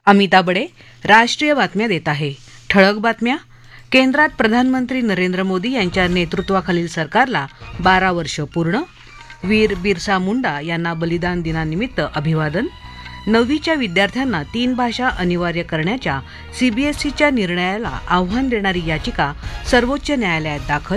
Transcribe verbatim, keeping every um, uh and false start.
अमिता बडे राष्ट्रीय बातम्या देत आहे. ठळक बातम्या. केंद्रात प्रधानमंत्री नरेंद्र मोदी यांच्या नेतृत्वाखालील सरकारला बारा वर्ष पूर्ण. वीर बिरसा मुंडा यांना बलिदान दिनानिमित्त अभिवादन. नववीच्या विद्यार्थ्यांना तीन भाषा अनिवार्य करण्याच्या सीबीएसईच्या निर्णयाला आव्हान देणारी याचिका सर्वोच्च न्यायालयात दाखल.